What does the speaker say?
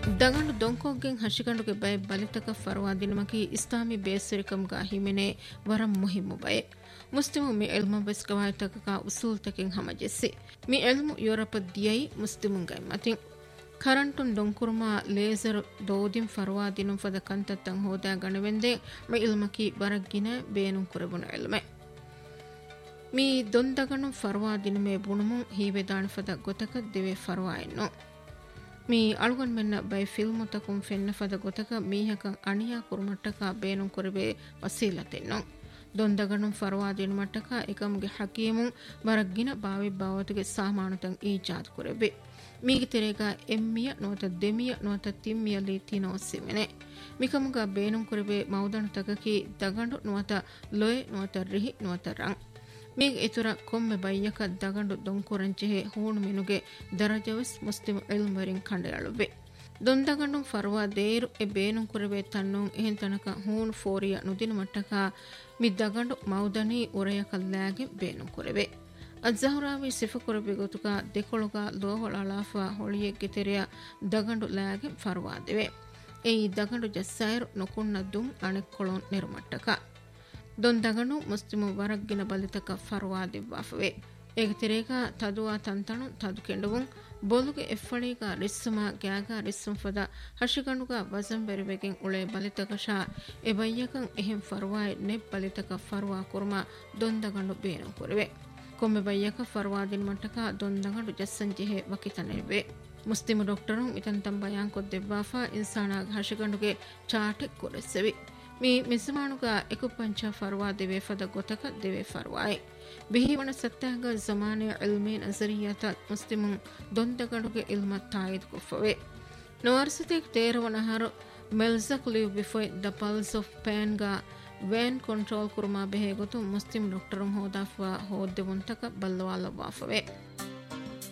ದಗಂಡು ದೊಂಕೋಗ್ಗೆಂ ಹಶಿಗಂಡುಗೆ ಬಯ ಬಲಿತಕ ಫರ್ವಾ ದಿನಮಕಿ Islami ಬೇಸರಿಕಂಗ ಹಿಮೆನೆ ವರಂ ಮುಹಿಮ್ಮು ಬಯೆ Muslim me ಎಲ್ಮ ಬೆಸ್ಕವಾಯತಕ ಉಸೂಲ್ ತಕೆಂ ಹಮಜೆಸ್ಸಿ me ಎಲ್ಮು Europe ದಿಯೈ ಮುಸ್ಲಿಮುಂಗೈ ಮತಿಂ ಕರಂಟುನ್ ದೊಂಕುರ್ಮಾ laser ದೋದಿಂ ಫರ್ವಾ ದಿನುಂ ಫದ ಕಂತತ್ತಂ ಹೋದಾ ಗಣವೆಂದೆ me ಇಲ್ಮಕಿ ಬರಗ್ಗಿನ ಬೇನುಂ ಕುರೆಬುನ ಎಲ್ಮೆ me ದೊಂದಗಣು ಫರ್ವಾ ದಿನಮೆ ಬುಣುಮುಂ ಹೀವೆದಾಣ ಫದ ಗೊತಕ ದಿವೆ ಫರ್ವಾ ಎನ್ನೋ me ಅಳುಗನ್ ಮೆನ್ನ by film ತಕುಂ ಫೆನ್ನ ಫದ ಗೊತಕ ಮೀಹಕಂ ಅಣಿಯಾ ಕುರುಮಟ್ಟಕ ಬೇನುಂ ಕೊರಬೆ ವಸೀಲತೆನ್ನೋ ದೊಂದಗಣು ಫರ್ವಾ ದಿನುಮಟ್ಟಕ ಏಕಮ್ಗೆ ಹಕೀಮುಂ ಬರಗ್ಗಿನ ಬಾವಿ ಬಾವತಿಗೆ ಸಾಮಾನುತಂ ಈಜಾದ್ ಕೊರಬೆ ಮೀಗೆ ತೆರೆಗ ಎಮ್ಮಿಯ ನೋತ ದೆಮಿಯ ನೋತ ತಿಮ್ಮಿಯ ಲೀತಿನೋ ಸಿಮೆನೆ ಮಿಕಮುಗ ಬೇನುಂ ಕೊರಬೆ ಮೌದಣು ತಕಕಿ ದಗಂಡು ನೋತ ಲೊಯೆ ನೋತ ರಿಹಿ ನೋತ ರಂಗ್ ಮೀಗೆ ಇತುರ ಕೊಮ್ಮೆ ಬಯ್ಯಕ ದಗಂಡು ದೊಂಕುರಂಚೆಹೆ ಹೂಣು ಮಿನುಗೆ ದರಜವಸ್ Muslim ಇಲ್ಮರಿಂ ಕಂಡೆಯಳುವೆ ದೊಂದಗಂಡು ಫರ್ವಾ there A ಬೇನುಂ ಕುರಬೆ ತಣ್ಣುಂ ಎಹೆನ್ ತನಕ ಹೂಣು ಫೋರಿಯ ನುದಿನ ಮಟ್ಟಕ ಮಿ ದಗಂಡು ಮೌದನಿ ಉರೆಯ ಕಲ್ಲಾಗೆ ಬೇನುಂ ಕುರಬೆ ಅಜ್ಜಹುರಾವಿ ಸಿಫ ಕುರಬೆ ಗೊತುಕ ದೆಕೊಳುಗ ಲೋಹಳ ಅಲಾಫಾ ಹೊಳಿಯೆಗ್ಗೆ ತೆರೆಯ ದಗಂಡು ಲಾಗೆ ಫರ್ವಾ ದೆವೆ ಈ ದಗಂಡು ಜಸ್ಸಾಯರು ನೊಕುಣ್ಣ ದುಂ ಅಣೆಕ್ಕೊಳೋನ್ ನಿರ್ಮಟ್ಟಕ ದೊಂದಗಣು Muslim ವರಗ್ಗಿನ ಬಲಿತಕ ಫರ್ವಾ ದಿವ್ವಾಫವೆ ಏಗ ತೆರೇಗ ತದುವಾ ತಂತಣು ತದು ಕೆಂಡುವುಂ ಬೊಲುಗೆ ಎಫ್ಫಳೀಗ ರಿಸ್ಸುಮ ಗ್ಯಾಗ ರಿಸ್ಸುಂ ಫದ ಹಶಿಗಣುಗ ವಜಂ ಬೆರಿವೆಗೆಂ ಉಳೆ ಬಲಿತಕ Shah A ಬಯ್ಯಕಂ ಎಹೆಂ ಫರ್ವಾಯ್ ನೆಬ್ ಬಲಿತಕ ಫರ್ವಾ kurma ದೊಂದಗಣು ಬೇನು ಕುರುವೆ ಕೊಮ್ಮೆ ಬಯ್ಯಕ ಫರ್ವಾ ದಿನ ಮಟ್ಟಕ ದೊಂದಗಣು ಜಸ್ಸಂಜೆಹೆ ವಕಿತನೆವೆ Muslim ಡಾಕ್ಟರುಂ ಇತಂತಂ ಬಯಾನ್ ಕೊದ್ದೆವ್ವಾಫಾ ಇನ್ಸಾನಾಗ ಹಶಿಗಣುಗೆ ಚಾಟೆ ಕೊರೆಸ್ಸೆವಿ me ಮಿಸ್ಮಾನುಗ ಎಕುಪಂಚ ಫರ್ವಾ ದಿವೆ ಫದ ಗೊತಕ ದಿವೆ ಫರ್ವಾಯೆ ಬಿಹಿವಣ ಸತ್ತಾಗ ಜಮಾನೆ ಇಲ್ಮೆ ನಜರಿಯತ ಮುಸ್ಲಿಮುಂ ದೊಂದಗಣುಗೆ ಇಲ್ಮ ತಾಯಿದ್ ಕೊಫವೆ ನೋರ್ಸತೆಕ್ ತೇರವನಹರು ಮೆಲ್ಸಕ್ live ಬಿಫೋಯ್ the pulse of ಪ್ಯಾನ್ಗ van control Kurma ಬೆಹೆ ಗೊತು Muslim ಡಾಕ್ಟರುಂ ಹೋದಾಫ್ವಾ ಹೋದ್ದೆವುಂತಕ ಬಲ್ಲವಾಲವಾಫವೆ